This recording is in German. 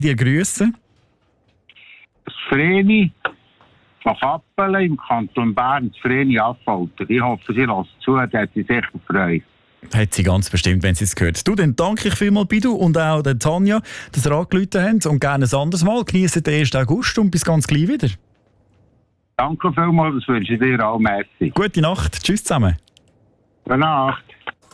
dir grüßen? Das Vreni von Kappelen im Kanton Bern, das Vreni Affolter. Ich hoffe, Sie hören zu, da hat sie sicher Freude. Hat sie ganz bestimmt, wenn sie es gehört. Du, dann danke ich vielmals, Bidu, und auch der Tanja, dass ihr angerufen habt. Und gerne ein anderes Mal. Genießt den 1. August und bis ganz gleich wieder. Danke vielmals, das wünsche ich dir auch. Merci. Gute Nacht. Tschüss zusammen. Gute Nacht.